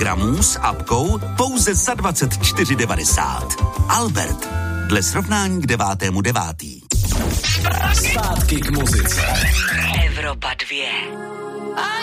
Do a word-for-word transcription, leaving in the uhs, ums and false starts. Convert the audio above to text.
gramů s apkou pouze za dvacet čtyři devadesát. Albert, dle srovnání k devátému devátý. Zpátky k muzice. Evropa dvě.